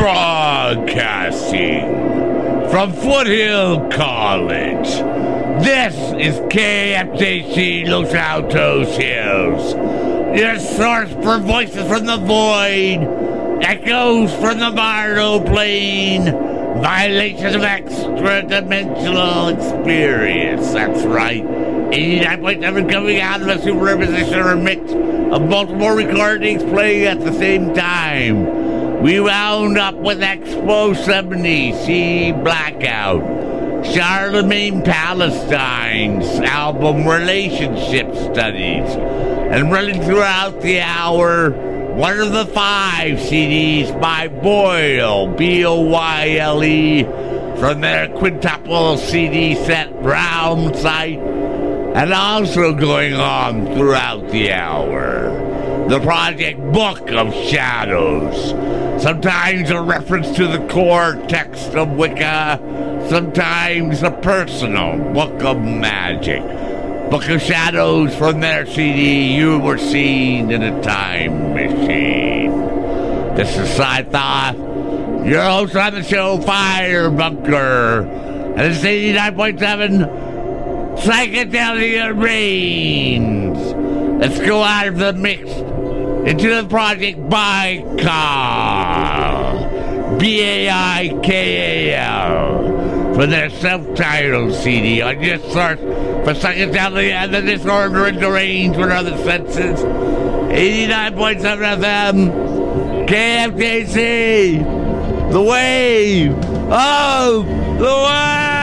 Broadcasting from Foothill College. This is KFJC Los Altos Hills, your source for voices from the void, echoes from the Bardo plane, violations of extra-dimensional experience. That's right. 89.7 coming out of a superimposition or mix of multiple recordings playing at the same time. We wound up with Expo 70, C Blackout, Charlemagne Palestine's album Relationship Studies, and running throughout the hour, one of the 5 CDs by Boyle, B-O-Y-L-E, from their quintuple CD set Round Sight, and also going on throughout the hour, the Project Book of Shadows, sometimes a reference to the core text of Wicca, sometimes a personal Book of Magic. Book of Shadows from their CD, You Were Seen in a Time Machine. This is Sci-Thought, your host on the show, Fire Bunker, and it's 89.7 Psychedelia Reigns. Let's go out of the mix into the Project Baikal, B-A-I-K-A-L, for their self-titled CD on your source for psychedelia and the disorder and derangement of the senses. 89.7 FM, KFJC, the wave of the world.